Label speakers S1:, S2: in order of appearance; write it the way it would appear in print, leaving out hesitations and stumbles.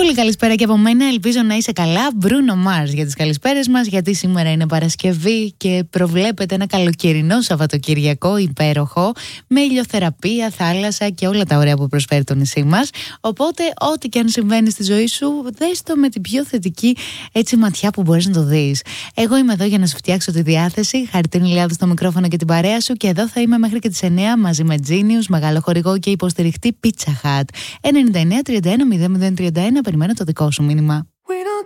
S1: Πολύ καλησπέρα και από μένα. Ελπίζω να είσαι καλά. Bruno Mars για τις καλησπέρες μας, γιατί σήμερα είναι Παρασκευή και προβλέπεται ένα καλοκαιρινό Σαββατοκυριακό υπέροχο, με ηλιοθεραπεία, θάλασσα και όλα τα ωραία που προσφέρει το νησί μας. Οπότε, ό,τι και αν συμβαίνει στη ζωή σου, δες το με την πιο θετική έτσι ματιά που μπορείς να το δεις. Εγώ είμαι εδώ για να σου φτιάξω τη διάθεση. Χαρτίν Ηλιάδου στο μικρόφωνο και την παρέα σου, και εδώ θα είμαι μέχρι και τις 9 μαζί με Genius, μεγάλο χορηγό και υποστηριχτή Pizza Hut. 99 31 0031, περιμένω το δικό σου μήνυμα.